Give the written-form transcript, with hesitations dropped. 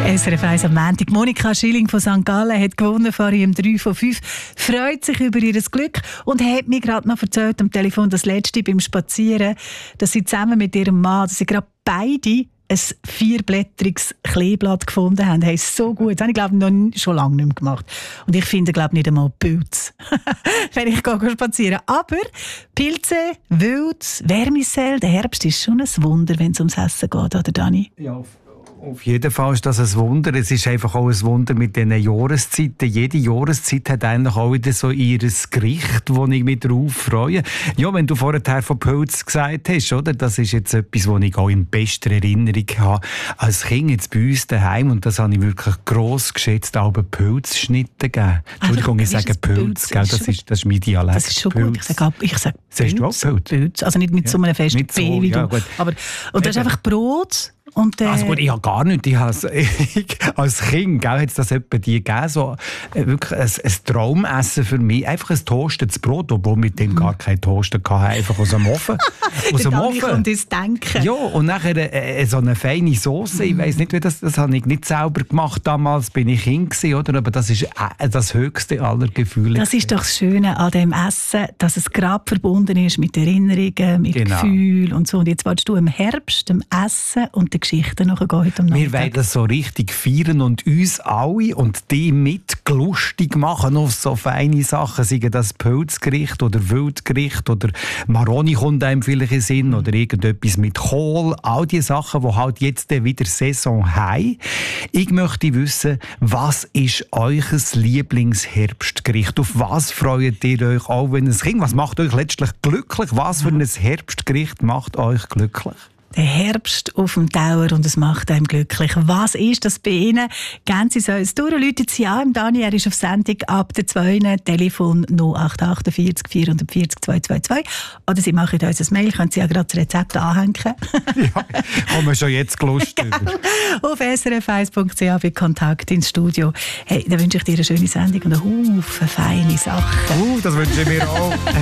SRF 1 am Montag. Monika Schilling von St. Gallen hat gewonnen vor ihrem 3 von 5. Freut sich über ihr Glück und hat mir gerade noch erzählt am Telefon, das letzte beim Spazieren, dass sie zusammen mit ihrem Mann, dass sie gerade beide ein 4-blättriges Kleeblatt gefunden haben. Hey, so gut. Das habe ich, glaube ich, noch schon lange nicht mehr gemacht. Und ich finde, glaube ich, nicht einmal Pilze, wenn ich spazieren gehe. Aber Pilze, Wild, Vermicell, der Herbst ist schon ein Wunder, wenn es ums Essen geht, oder Dani? Ja, auf jeden Fall ist das ein Wunder. Es ist einfach auch ein Wunder mit diesen Jahreszeiten. Jede Jahreszeit hat eigentlich auch wieder so ihr Gericht, wo ich mich darauf freue. Ja, wenn du vorher von Pilz gesagt hast, oder? Das ist jetzt etwas, was ich auch in bester Erinnerung habe. Als Kind jetzt bei uns daheim, und das habe ich wirklich gross geschätzt, auch Pilzschnitte gegeben. Entschuldigung, ich sage Pilz, gell? Das ist mein Dialekt. Das ist schon gut. Ich sage Pilz. Sagst du auch Pilz? Also nicht mit so einem festen Nicht so, P wie ja, du. Gut. Aber, und das ist einfach Brot. Und, also gut, ich habe gar nicht. Ich habe als Kind hat es das etwa die gegeben, so, wirklich ein Traumessen für mich. Einfach ein toastetes Brot, obwohl mit dem gar kein Toaster hatte, einfach aus dem Ofen. Aus dem Ofen. Und das Denken. Ja, und nachher so eine feine Sauce. Ich weiss nicht, wie das habe ich nicht selber gemacht damals, bin ich Kind gewesen, oder? Aber das ist das höchste aller Gefühle. Das ist doch das Schöne an dem Essen, dass es gerade verbunden ist mit Erinnerungen, mit Gefühlen und so. Und jetzt willst du im Herbst dem Essen und der Geschichte noch heute am Nachmittag. Wir wollen das so richtig feiern und uns alle und die mit lustig machen auf so feine Sachen, seien das Pilzgericht oder Wildgericht oder Maroni kommt einem vielleicht in Sinn oder irgendetwas mit Kohl. All die Sachen, die halt jetzt wieder Saison haben. Ich möchte wissen, was ist euer Lieblingsherbstgericht? Auf was freut ihr euch auch, wenn es Kind? Was macht euch letztlich glücklich? Was für ein Herbstgericht macht euch glücklich? Der Herbst auf dem Tower und es macht einem glücklich. Was ist das bei Ihnen? Gehen Sie es uns durch. Rufen Sie an. Dani, er ist auf Sendung ab der 2. Telefon 0848 440 222. Oder Sie machen uns ein Mail. Können Sie ja gerade das Rezept anhängen. Ja, haben wir schon jetzt Lust über. Auf srf1.ch bei Kontakt ins Studio. Hey, dann wünsche ich dir eine schöne Sendung und einen Haufen feine Sachen. Das wünsche ich mir auch.